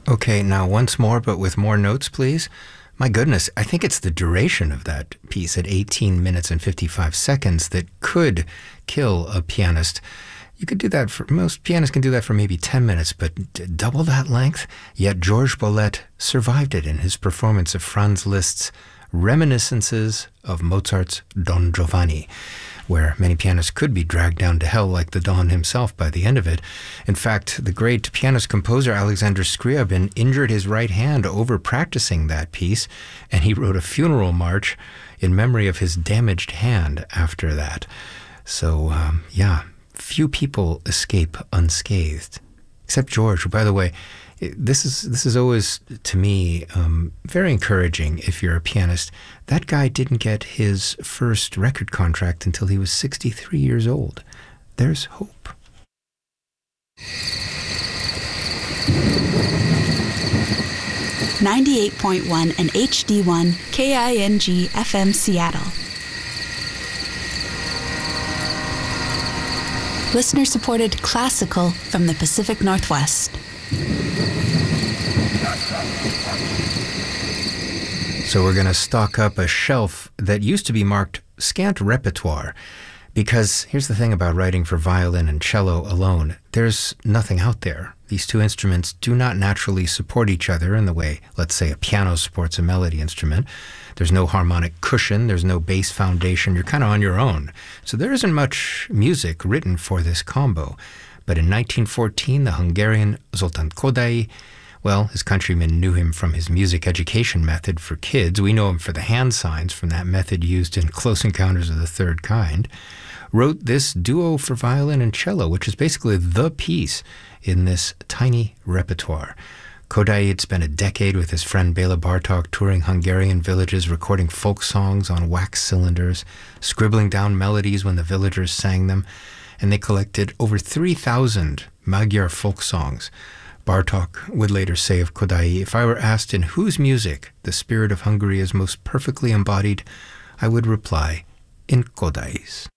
Okay, now once more, but with more notes, please. My goodness, I think it's the duration of that piece at 18 minutes and 55 seconds that could kill a pianist. You could do that for, most pianists can do that for maybe 10 minutes, but double that length? Yet Georges Bolet survived it in his performance of Franz Liszt's Reminiscences of Mozart's Don Giovanni, where many pianists could be dragged down to hell like the Don himself by the end of it. In fact, the great pianist-composer Alexander Scriabin injured his right hand over practicing that piece, and he wrote a funeral march in memory of his damaged hand after that. So, few people escape unscathed, except George, who, by the way, this is always, to me, very encouraging if you're a pianist. That guy didn't get his first record contract until he was 63 years old. There's hope. .1 and HD1 KING FM Seattle. Listener-supported classical from the Pacific Northwest. So we're going to stock up a shelf that used to be marked scant repertoire, because here's the thing about writing for violin and cello alone. There's nothing out there. These two instruments do not naturally support each other in the way, let's say, a piano supports a melody instrument. There's no harmonic cushion. There's no bass foundation. You're kind of on your own. So there isn't much music written for this combo. But in 1914, the Hungarian Zoltán Kodály, well, his countrymen knew him from his music education method for kids. We know him for the hand signs from that method used in Close Encounters of the Third Kind. Wrote this duo for violin and cello, which is basically the piece in this tiny repertoire. Kodály had spent a decade with his friend Béla Bartók touring Hungarian villages, recording folk songs on wax cylinders, scribbling down melodies when the villagers sang them, and they collected over 3,000 Magyar folk songs. Bartók would later say of Kodály, "If I were asked in whose music the spirit of Hungary is most perfectly embodied, I would reply, in Kodály's."